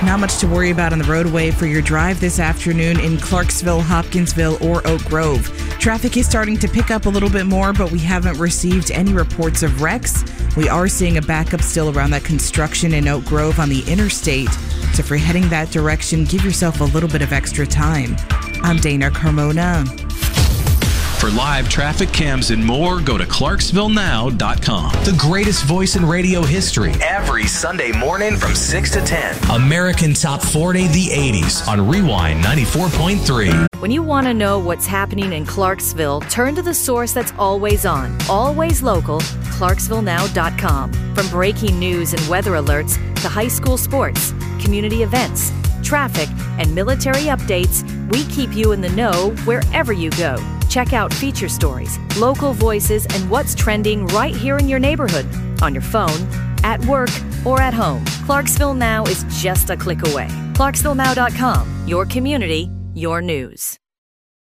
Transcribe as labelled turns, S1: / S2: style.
S1: Not much to worry about on the roadway for your drive this afternoon in Clarksville, Hopkinsville, or Oak Grove. Traffic is starting to pick up a little bit more, but we haven't received any reports of wrecks. We are seeing a backup still around that construction in Oak Grove on the interstate. So if you're heading that direction, give yourself a little bit of extra time. I'm Dana Carmona.
S2: For live traffic cams and more, go to ClarksvilleNow.com. The greatest voice in radio history.
S3: Every Sunday morning from 6 to 10.
S2: American Top 40, the 80s on Rewind 94.3.
S4: When you want to know what's happening in Clarksville, turn to the source that's always on, always local, ClarksvilleNow.com. From breaking news and weather alerts to high school sports, community events, traffic, and military updates, we keep you in the know wherever you go. Check out feature stories, local voices, and what's trending right here in your neighborhood, on your phone, at work, or at home. Clarksville Now is just a click away. ClarksvilleNow.com, your community, your news.